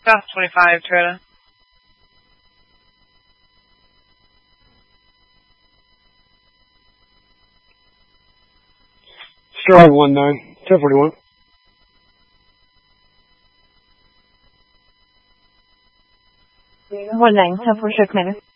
South 25, Toyota. Stride 19, 1041. Hållning, 1046 minutes.